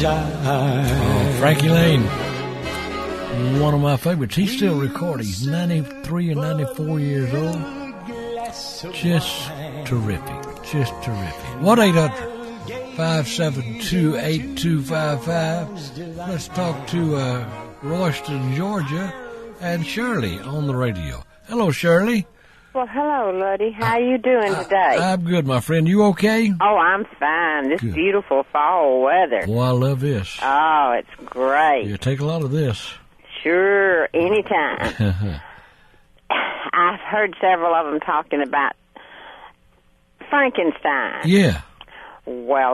Oh, Frankie Lane, one of my favorites. He's still recording. He's 93 and 94 years old. Just terrific. Just terrific. 1-800-572-8255. Let's talk to Royston, Georgia, and Shirley on the radio. Hello, Shirley. Well, hello, Luddy. How you doing today? I'm good, my friend. You okay? Oh, I'm fine. This Good. Beautiful fall weather. Boy, I love this. Oh, it's great. You take a lot of this. Sure, anytime. I've heard several of them talking about Frankenstein. Yeah. Well,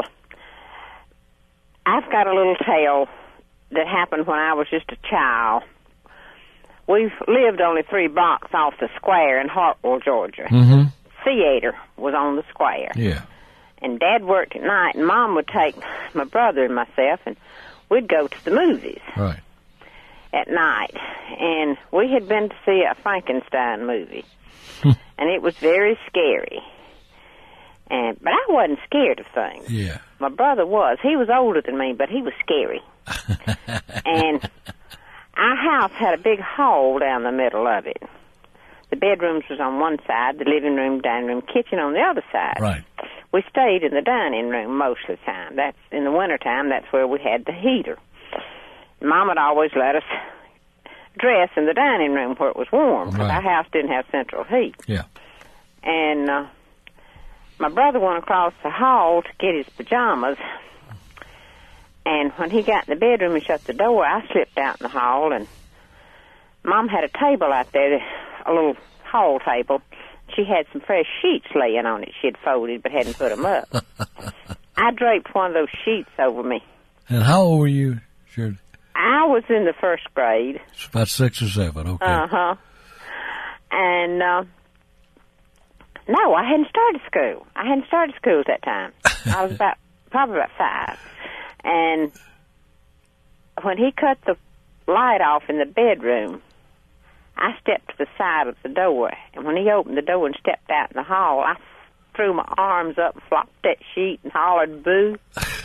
I've got a little tale that happened when I was just a child. We've lived only 3 blocks off the square in Hartwell, Georgia. Mm-hmm. Theater was on the square. Yeah. And Dad worked at night, and Mom would take my brother and myself, and we'd go to the movies Right. at night. And we had been to see a Frankenstein movie, and it was very scary. But I wasn't scared of things. Yeah. My brother was. He was older than me, but he was scary. And our house had a big hall down the middle of it. The bedrooms was on one side, the living room, dining room, kitchen on the other side. Right. We stayed in the dining room most of the time. That's in the wintertime, that's where we had the heater. Mom would always let us dress in the dining room where it was warm, because Right. our house didn't have central heat. Yeah. And my brother went across the hall to get his pajamas, and when he got in the bedroom and shut the door, I slipped out in the hall, and Mom had a table out there, a little hall table. She had some fresh sheets laying on it she had folded but hadn't put them up. I draped one of those sheets over me. And how old were you, Shirley? I was in the 1st grade. It's about 6 or 7, okay. Uh-huh. And, no, I hadn't started school. I hadn't started school at that time. I was probably about 5. And when he cut the light off in the bedroom, I stepped to the side of the door. And when he opened the door and stepped out in the hall, I threw my arms up, flopped that sheet, and hollered, boo.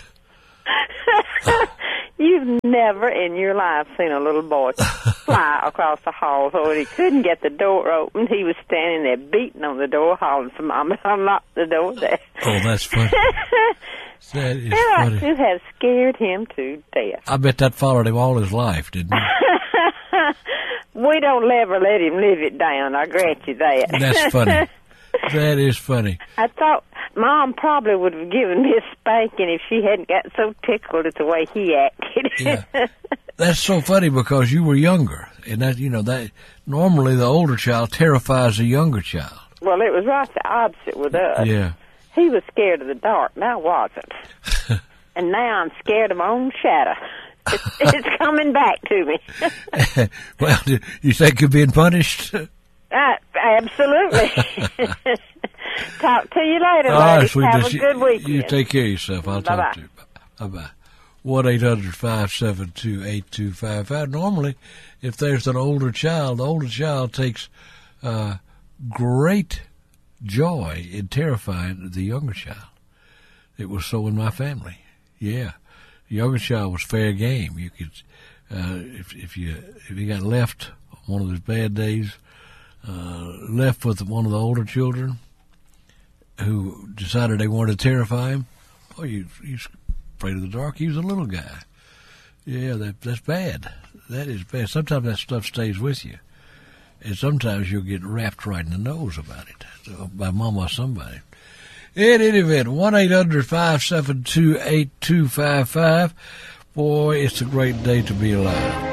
You've never in your life seen a little boy fly across the hall. So when he couldn't get the door open, he was standing there beating on the door, hollering for Mom to unlock the door there. Oh, that's funny. That is And funny. I have scared him to death. I bet that followed him all his life, didn't it? We don't ever let him live it down, I grant you that. That's funny. That is funny. I thought Mom probably would have given me a spanking if she hadn't got so tickled at the way he acted. Yeah. That's so funny because you were younger. And that, that normally the older child terrifies the younger child. Well, it was right the opposite with us. Yeah. He was scared of the dark, and I wasn't. And now I'm scared of my own shadow. It's coming back to me. Well, do you think you're being punished? Absolutely. Talk to you later, All right, ladies. sweetness. Have a good weekend. You take care of yourself. I'll Bye-bye. talk to you. Bye-bye. 1-800-572-8255. Normally, if there's an older child, the older child takes great joy in terrifying the younger child. It was so in my family. Yeah. The younger child was fair game. You could, if you got left on one of those bad days, left with one of the older children who decided they wanted to terrify him, oh, he's afraid of the dark. He was a little guy. Yeah, that's bad. That is bad. Sometimes that stuff stays with you. And sometimes you'll get rapped right in the nose about it by mama or somebody. In any event, 1-800-572-8255. Boy, it's a great day to be alive.